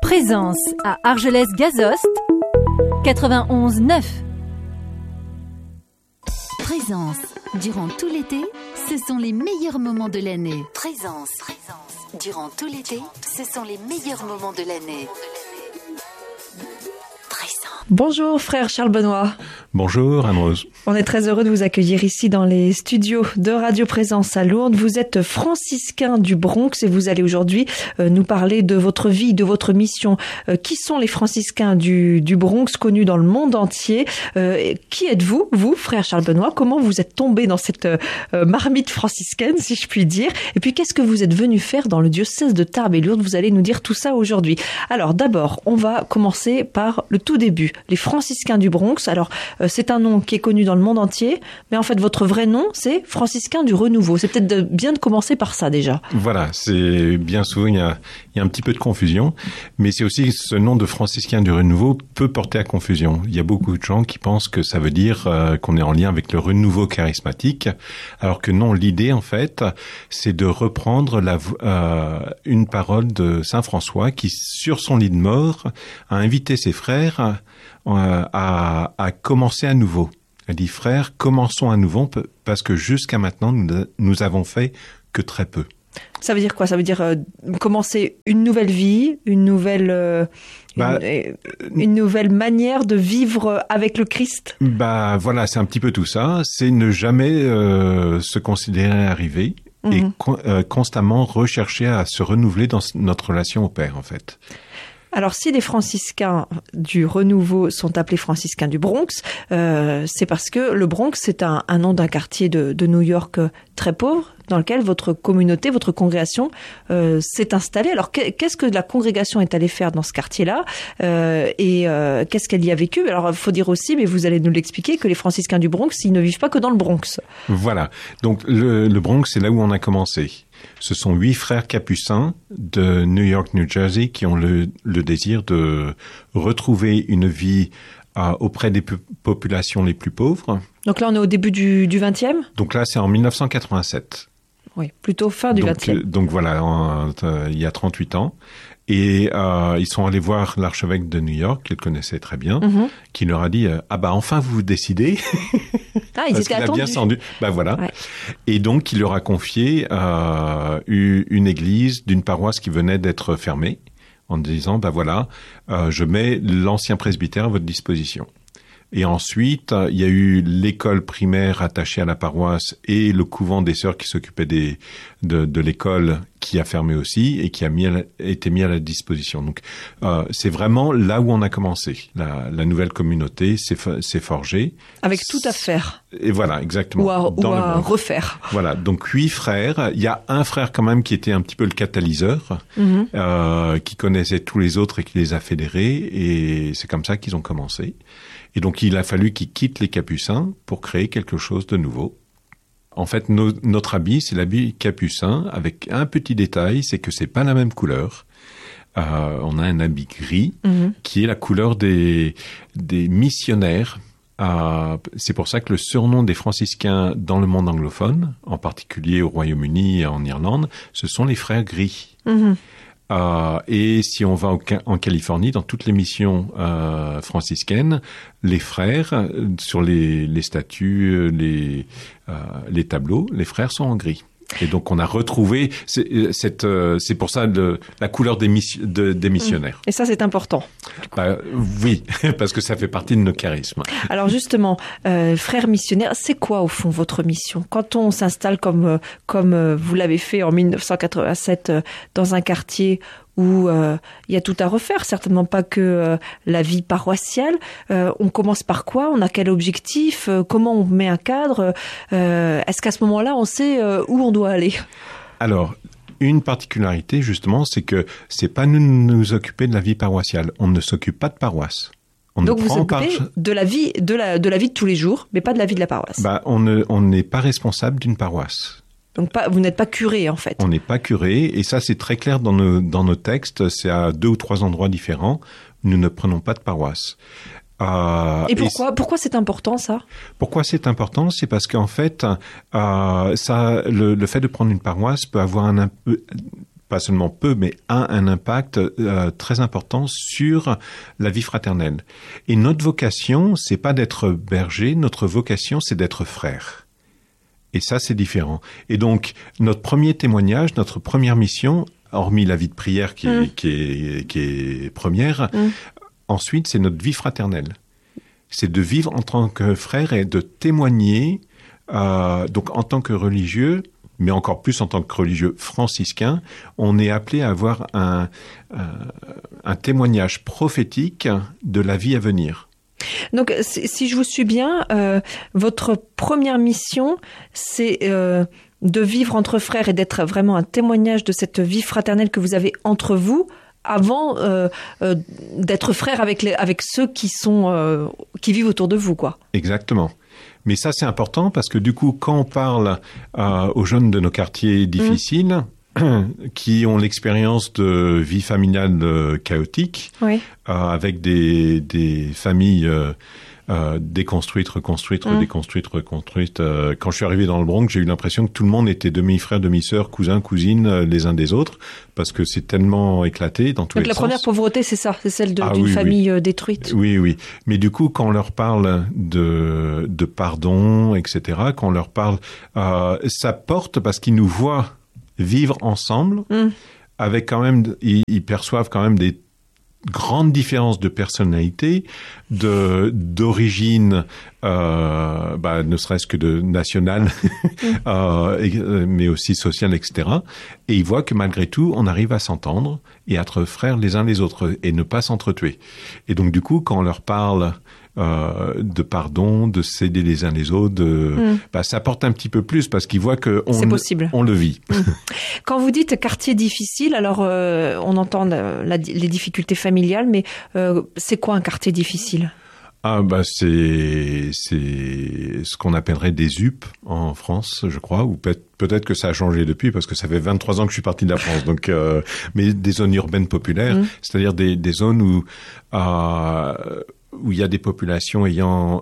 Présence à Argelès-Gazost, 91.9. Présence. Durant tout l'été, ce sont les meilleurs moments de l'année. Présence. Durant tout l'été, ce sont les meilleurs moments de l'année. Bonjour frère Charles Benoît. Bonjour Anne-Rose. On est très heureux de vous accueillir ici dans les studios de Radio Présence à Lourdes. Vous êtes franciscain du Bronx et vous allez aujourd'hui nous parler de votre vie, de votre mission. Qui sont les franciscains du Bronx connus dans le monde entier? Qui êtes-vous, vous, frère Charles Benoît? Comment vous êtes tombé dans cette marmite franciscaine, si je puis dire? Et puis qu'est-ce que vous êtes venu faire dans le diocèse de Tarbes et Lourdes? Vous allez nous dire tout ça aujourd'hui. Alors d'abord, on va commencer par le tout début. Les franciscains du Bronx. Alors, c'est un nom qui est connu dans le monde entier, mais en fait, votre vrai nom, c'est franciscain du Renouveau. C'est peut-être bien de commencer par ça, déjà. Voilà, c'est bien souvent, il y a un petit peu de confusion, mais c'est aussi ce nom de franciscain du Renouveau peut porter à confusion. Il y a beaucoup de gens qui pensent que ça veut dire qu'on est en lien avec le renouveau charismatique, alors que non, l'idée, en fait, c'est de reprendre une parole de Saint François qui, sur son lit de mort, a invité ses frères à commencer à nouveau. Elle dit, frères, commençons à nouveau, parce que jusqu'à maintenant, nous avons fait que très peu. Ça veut dire quoi? Ça veut dire commencer une nouvelle vie, une nouvelle manière de vivre avec le Christ? Voilà, c'est un petit peu tout ça. C'est ne jamais se considérer arrivé et constamment rechercher à se renouveler dans notre relation au Père, en fait. Alors, si les franciscains du Renouveau sont appelés franciscains du Bronx, c'est parce que le Bronx, c'est un nom d'un quartier de New York très pauvre, dans lequel votre communauté, votre congrégation s'est installée. Alors, qu'est-ce que la congrégation est allée faire dans ce quartier-là et qu'est-ce qu'elle y a vécu? Alors, il faut dire aussi, mais vous allez nous l'expliquer, que les franciscains du Bronx, ils ne vivent pas que dans le Bronx. Voilà. Donc, le Bronx, c'est là où on a commencé. Ce sont 8 frères capucins de New York, New Jersey, qui ont le désir de retrouver une vie auprès des populations les plus pauvres. Donc là, on est au début du 20e? Donc là, c'est en 1987. Oui, plutôt fin du 20e. Donc voilà, il y a 38 ans. Et ils sont allés voir l'archevêque de New York, qu'ils connaissaient très bien, qui leur a dit enfin vous décidez. Ils étaient attendus. Voilà. Ouais. Et donc il leur a confié une église d'une paroisse qui venait d'être fermée, en disant je mête l'ancien presbytère à votre disposition. Et ensuite, il y a eu l'école primaire attachée à la paroisse et le couvent des sœurs qui s'occupait de l'école qui a fermé aussi et qui a été mis à la disposition. Donc, c'est vraiment là où on a commencé. La nouvelle communauté s'est forgée. Avec tout à faire. Et voilà, exactement. Ou à refaire. Voilà, donc 8 frères. Il y a un frère quand même qui était un petit peu le catalyseur, qui connaissait tous les autres et qui les a fédérés. Et c'est comme ça qu'ils ont commencé. Et donc, il a fallu qu'ils quittent les capucins pour créer quelque chose de nouveau. En fait, notre habit, c'est l'habit capucin, avec un petit détail, c'est que c'est pas la même couleur. On a un habit gris, qui est la couleur des missionnaires. C'est pour ça que le surnom des franciscains dans le monde anglophone, en particulier au Royaume-Uni et en Irlande, ce sont les frères gris. Et si on va en Californie, dans toutes les missions franciscaines, les frères, sur les statues, les tableaux, les frères sont en gris. Et donc on a retrouvé c'est pour ça la couleur des missionnaires. Et ça c'est important. Oui, parce que ça fait partie de nos charismes. Alors justement, frères missionnaires, c'est quoi au fond votre mission? Quand on s'installe comme vous l'avez fait en 1987 dans un quartier où il y a tout à refaire, certainement pas que la vie paroissiale. On commence par quoi? On a quel objectif? Comment on met un cadre? Est-ce qu'à ce moment-là, on sait où on doit aller? Alors, une particularité, justement, c'est que c'est pas nous occuper de la vie paroissiale. On ne s'occupe pas de paroisse. Donc vous occupez de la vie de tous les jours, mais pas de la vie de la paroisse. On n'est pas responsable d'une paroisse. Donc vous n'êtes pas curé en fait. On n'est pas curé et ça c'est très clair dans nos textes. C'est à 2 ou 3 endroits différents. Nous ne prenons pas de paroisse. Et pourquoi c'est important ça? Pourquoi c'est important? C'est parce qu'en fait, le fait de prendre une paroisse peut avoir pas seulement peut, mais a un impact très important sur la vie fraternelle. Et notre vocation, c'est pas d'être berger, notre vocation, c'est d'être frère. Et ça, c'est différent. Et donc, notre premier témoignage, notre première mission, hormis la vie de prière qui est première, ensuite, c'est notre vie fraternelle. C'est de vivre en tant que frère et de témoigner, donc en tant que religieux, mais encore plus en tant que religieux franciscain, on est appelé à avoir un témoignage prophétique de la vie à venir. Donc, si je vous suis bien, votre première mission, c'est de vivre entre frères et d'être vraiment un témoignage de cette vie fraternelle que vous avez entre vous, avant d'être frère avec ceux qui vivent autour de vous, quoi. Exactement. Mais ça, c'est important parce que du coup, quand on parle aux jeunes de nos quartiers difficiles, qui ont l'expérience de vie familiale chaotique, avec des familles déconstruites, reconstruites, redéconstruites, reconstruites. Quand je suis arrivé dans le Bronx, j'ai eu l'impression que tout le monde était demi-frère, demi-sœur, cousins, cousines, les uns des autres, parce que c'est tellement éclaté dans tous les sens. Donc la première pauvreté, c'est ça, c'est celle d'une famille détruite. Oui. Mais du coup, quand on leur parle de pardon, etc., quand on leur parle, ça porte parce qu'ils nous voient vivre ensemble, avec quand même, ils perçoivent quand même des grandes différences de personnalité, d'origine, ne serait-ce que de nationale, mais aussi sociale, etc. Et ils voient que malgré tout, on arrive à s'entendre et à être frères les uns les autres et ne pas s'entretuer. Et donc du coup, quand on leur parle de pardon, de s'aider les uns les autres, ça apporte un petit peu plus parce qu'ils voient que on le vit. Quand vous dites quartier difficile, alors on entend les difficultés familiales, mais c'est quoi un quartier difficile ? C'est ce qu'on appellerait des UP en France, je crois, ou peut-être que ça a changé depuis parce que ça fait 23 ans que je suis parti de la France. Donc, mais des zones urbaines populaires, c'est-à-dire des zones où il y a des populations ayant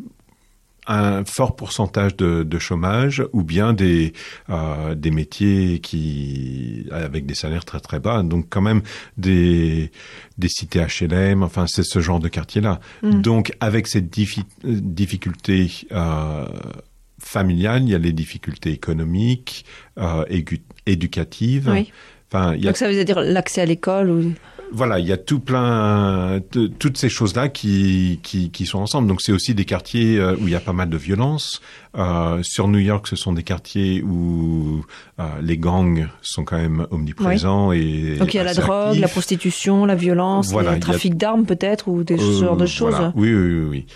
un fort pourcentage de chômage ou bien des métiers avec des salaires très très bas, donc quand même des cités HLM, enfin c'est ce genre de quartier-là. Donc avec cette difficulté familiale, il y a les difficultés économiques, éducatives. Oui. Donc ça veut dire l'accès à l'école ou... Voilà, il y a toutes ces choses-là qui sont ensemble. Donc c'est aussi des quartiers où il y a pas mal de violence. Sur New York, ce sont des quartiers où les gangs sont quand même omniprésents. Et donc il y a la drogue, la prostitution, la violence, le trafic d'armes peut-être, ou ce genre de choses. Voilà. Oui.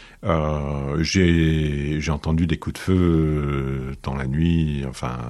J'ai entendu des coups de feu dans la nuit,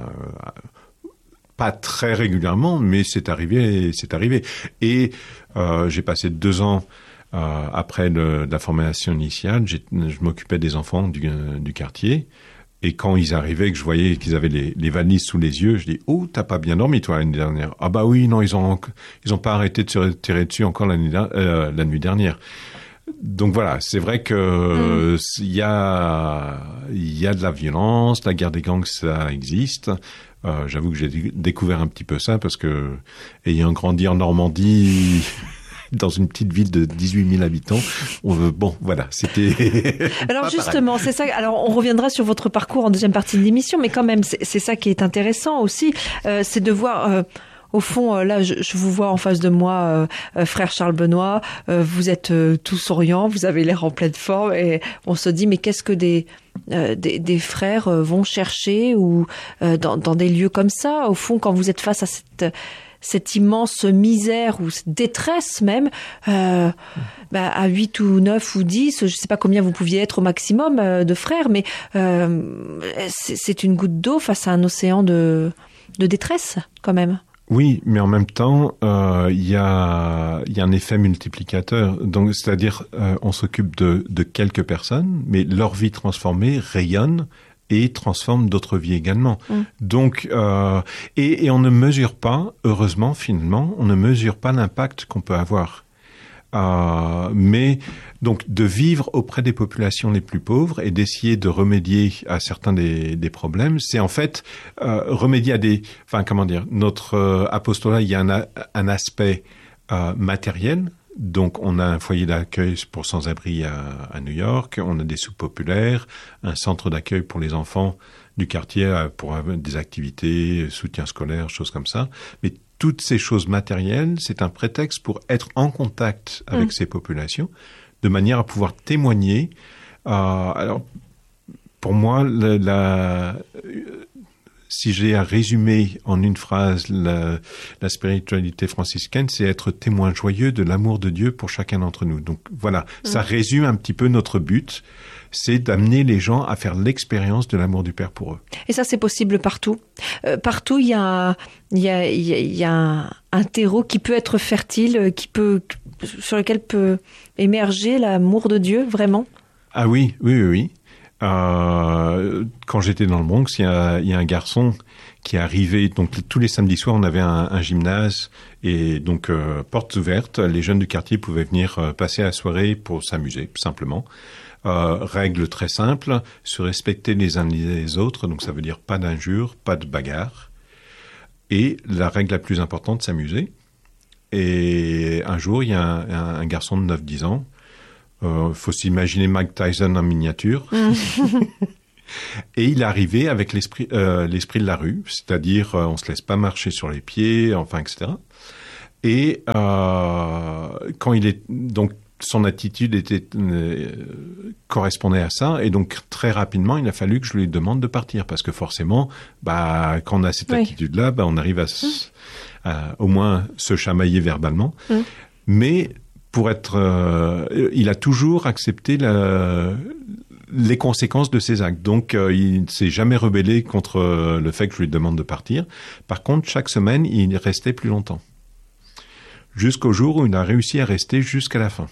pas très régulièrement, mais c'est arrivé. Et j'ai passé 2 ans après la formation initiale. Je m'occupais des enfants du quartier. Et quand ils arrivaient, que je voyais qu'ils avaient les valises sous les yeux, je dis « Oh, t'as pas bien dormi, toi, l'année dernière ?»« Ah bah oui, non, ils ont pas arrêté de se tirer dessus encore la nuit dernière. » Donc voilà, c'est vrai que il y a de la violence, la guerre des gangs, ça existe. J'avoue que j'ai découvert un petit peu ça parce que, ayant grandi en Normandie, dans une petite ville de 18 000 habitants, c'était... Alors justement, c'est ça. Alors on reviendra sur votre parcours en deuxième partie de l'émission, mais quand même, c'est ça qui est intéressant aussi, c'est de voir... Au fond, là, je vous vois en face de moi, frère Charles Benoît. Vous êtes tout souriant, vous avez l'air en pleine forme, et on se dit mais qu'est-ce que des frères vont chercher ou dans des lieux comme ça. Au fond, quand vous êtes face à cette immense misère ou cette détresse même, à 8 ou 9 ou 10, je sais pas combien vous pouviez être au maximum de frères, mais c'est une goutte d'eau face à un océan de détresse quand même. Oui, mais en même temps, il y a un effet multiplicateur. Donc, c'est-à-dire, on s'occupe de quelques personnes, mais leur vie transformée rayonne et transforme d'autres vies également. Donc, et on ne mesure pas, heureusement, finalement, on ne mesure pas l'impact qu'on peut avoir. Mais donc de vivre auprès des populations les plus pauvres et d'essayer de remédier à certains des problèmes, c'est en fait remédier à notre apostolat, il y a un aspect matériel. Donc, on a un foyer d'accueil pour sans-abri à New York, on a des soupes populaires, un centre d'accueil pour les enfants du quartier pour des activités, soutien scolaire, choses comme ça. Mais toutes ces choses matérielles, c'est un prétexte pour être en contact avec ces populations, de manière à pouvoir témoigner. Alors, pour moi, si j'ai à résumer en une phrase la spiritualité franciscaine, c'est être témoin joyeux de l'amour de Dieu pour chacun d'entre nous. Donc voilà, ça résume un petit peu notre but, c'est d'amener les gens à faire l'expérience de l'amour du Père pour eux. Et ça, c'est possible partout. Partout, il y a un terreau qui peut être fertile, sur lequel peut émerger l'amour de Dieu, vraiment. Ah oui. Quand j'étais dans le Bronx, il y a un garçon qui est arrivé. Donc tous les samedis soirs, on avait un gymnase et donc portes ouvertes. Les jeunes du quartier pouvaient venir passer la soirée pour s'amuser, simplement. Règle très simple, se respecter les uns les autres. Donc ça veut dire pas d'injures, pas de bagarres. Et la règle la plus importante, s'amuser. Et un jour, il y a un garçon de 9-10 ans. Faut s'imaginer Mike Tyson en miniature. Et il est arrivé avec l'esprit de la rue, c'est-à-dire on se laisse pas marcher sur les pieds, enfin, etc. Et quand il est donc son attitude correspondait à ça, et donc très rapidement il a fallu que je lui demande de partir parce que forcément, quand on a cette attitude-là, on arrive à au moins se chamailler verbalement, mais pour il a toujours accepté les conséquences de ses actes. Donc, il ne s'est jamais rebellé contre le fait que je lui demande de partir. Par contre, chaque semaine, il restait plus longtemps. Jusqu'au jour où il a réussi à rester jusqu'à la fin.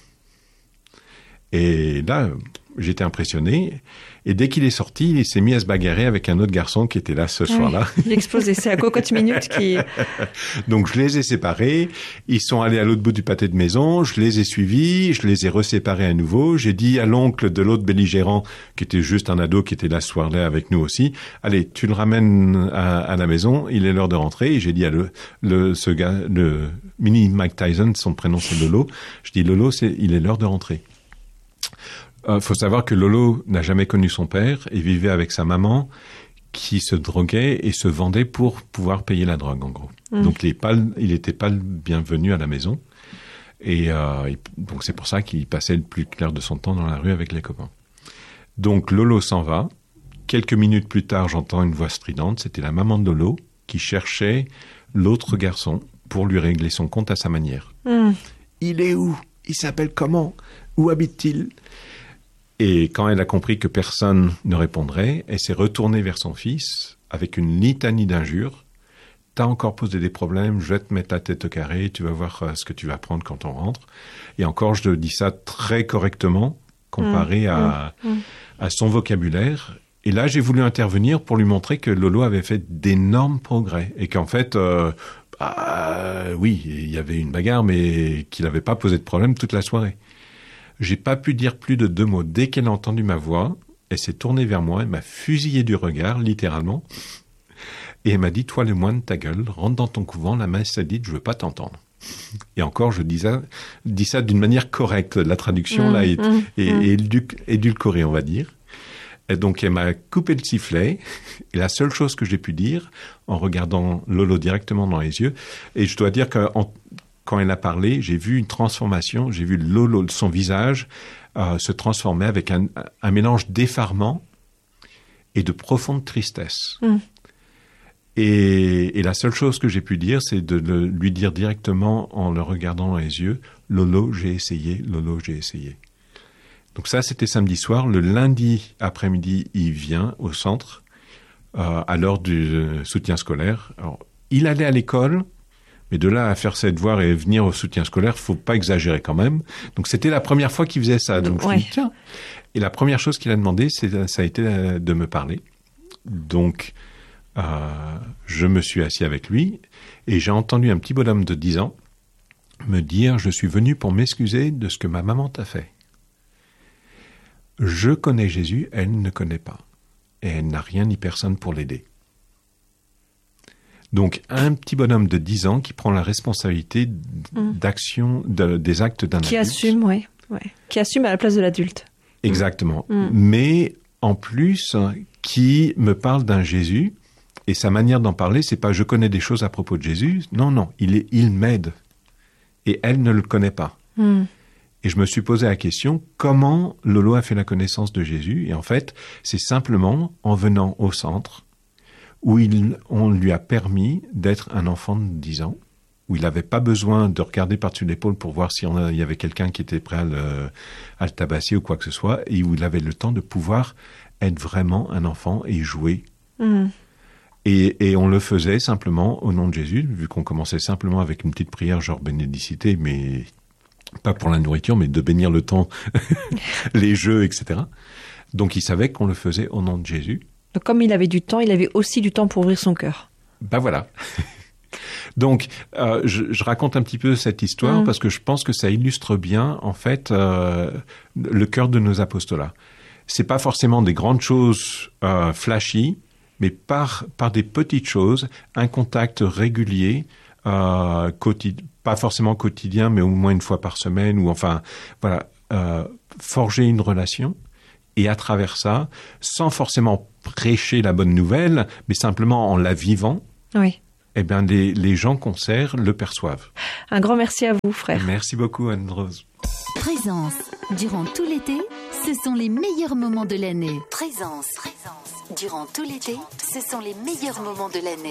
Et là, j'étais impressionné. Et dès qu'il est sorti, il s'est mis à se bagarrer avec un autre garçon qui était là ce soir-là. Il explosait. C'est à Cocotte Minute qui... Donc, je les ai séparés. Ils sont allés à l'autre bout du pâté de maison. Je les ai suivis. Je les ai reséparés à nouveau. J'ai dit à l'oncle de l'autre belligérant, qui était juste un ado, qui était là ce soir-là avec nous aussi, allez, tu le ramènes à la maison. Il est l'heure de rentrer. Et j'ai dit à ce gars, le mini Mike Tyson, son prénom c'est Lolo. Je dis, Lolo, il est l'heure de rentrer. Faut savoir que Lolo n'a jamais connu son père et vivait avec sa maman qui se droguait et se vendait pour pouvoir payer la drogue, en gros. Donc, il était pas le bienvenu à la maison. Et donc, c'est pour ça qu'il passait le plus clair de son temps dans la rue avec les copains. Donc, Lolo s'en va. Quelques minutes plus tard, j'entends une voix stridente. C'était la maman de Lolo qui cherchait l'autre garçon pour lui régler son compte à sa manière. Il est où? Il s'appelle comment? Où habite-t-il? Et quand elle a compris que personne ne répondrait, elle s'est retournée vers son fils avec une litanie d'injures. T'as encore posé des problèmes, je vais te mettre la tête au carré, tu vas voir ce que tu vas prendre quand on rentre. Et encore, je dis ça très correctement, comparé à son vocabulaire. Et là, j'ai voulu intervenir pour lui montrer que Lolo avait fait d'énormes progrès. Et qu'en fait, oui, il y avait une bagarre, mais qu'il n'avait pas posé de problème toute la soirée. J'ai pas pu dire plus de 2 mots. Dès qu'elle a entendu ma voix, elle s'est tournée vers moi, elle m'a fusillé du regard, littéralement. Et elle m'a dit, toi le moine, ta gueule, rentre dans ton couvent, la messe a dit, je veux pas t'entendre. Et encore, je dis ça d'une manière correcte. La traduction, là, est édulcorée, on va dire. Et donc, elle m'a coupé le sifflet. Et la seule chose que j'ai pu dire, en regardant Lolo directement dans les yeux, et je dois dire quand elle a parlé, j'ai vu une transformation, j'ai vu Lolo, son visage se transformer avec un mélange d'effarement et de profonde tristesse. Et la seule chose que j'ai pu dire, c'est de lui dire directement en le regardant dans les yeux, Lolo, j'ai essayé, Lolo, j'ai essayé. Donc ça, c'était samedi soir. Le lundi après-midi, il vient au centre à l'heure du soutien scolaire. Alors, il allait à l'école, mais de là à faire ses devoirs et venir au soutien scolaire, faut pas exagérer quand même. Donc c'était la première fois qu'il faisait ça. Donc je lui dis, tiens. Et la première chose qu'il a demandé, ça a été de me parler. Donc je me suis assis avec lui et j'ai entendu un petit bonhomme de 10 ans me dire « Je suis venu pour m'excuser de ce que ma maman t'a fait. Je connais Jésus, elle ne connaît pas. Et elle n'a rien ni personne pour l'aider. » Donc, un petit bonhomme de 10 ans qui prend la responsabilité d'action, des actes d'un adulte. Qui assume, oui. Qui assume à la place de l'adulte. Exactement. Mais en plus, qui me parle d'un Jésus, et sa manière d'en parler, c'est pas « je connais des choses à propos de Jésus ». Non, il m'aide. Et elle ne le connaît pas. Et je me suis posé la question, comment Lolo a fait la connaissance de Jésus? Et en fait, c'est simplement en venant au centre, où on lui a permis d'être un enfant de 10 ans, où il n'avait pas besoin de regarder par-dessus l'épaule pour voir s'il y avait quelqu'un qui était prêt à le tabasser ou quoi que ce soit, et où il avait le temps de pouvoir être vraiment un enfant et jouer. Et on le faisait simplement au nom de Jésus, vu qu'on commençait simplement avec une petite prière genre bénédicité, mais pas pour la nourriture, mais de bénir le temps, les jeux, etc. Donc il savait qu'on le faisait au nom de Jésus. Donc, comme il avait du temps, il avait aussi du temps pour ouvrir son cœur. Ben voilà. Donc, je raconte un petit peu cette histoire parce que je pense que ça illustre bien, en fait, le cœur de nos apostolats. C'est pas forcément des grandes choses flashy, mais par des petites choses, un contact régulier, pas forcément quotidien, mais au moins une fois par semaine, ou enfin, voilà, forger une relation. Et à travers ça, sans forcément prêcher la bonne nouvelle, mais simplement en la vivant, oui. Eh bien, les gens qu'on sert le perçoivent. Un grand merci à vous, frère. Merci beaucoup, Anne-Rose. Présence. Durant tout l'été, ce sont les meilleurs moments de l'année. Présence. Durant tout l'été, ce sont les meilleurs moments de l'année.